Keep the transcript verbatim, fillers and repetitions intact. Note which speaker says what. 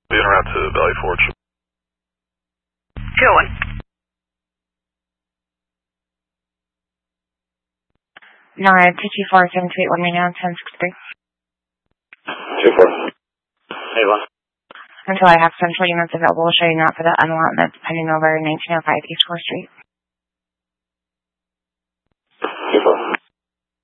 Speaker 1: Being around to Valley Forge.
Speaker 2: two oh one.
Speaker 3: No, I have two two four seven two eight one right now, ten six three.
Speaker 1: two four. Hey, one.
Speaker 3: Until I have central units available, showing up for the unallotment pending over nineteen oh five East fourth Street.